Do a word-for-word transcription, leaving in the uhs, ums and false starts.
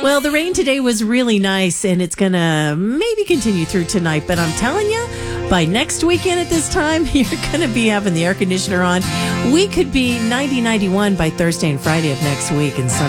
Well, the rain today was really nice, and it's going to maybe continue through tonight. But I'm telling you, by next weekend at this time, you're going to be having the air conditioner on. We could be ninety, ninety-one by Thursday and Friday of next week, and sun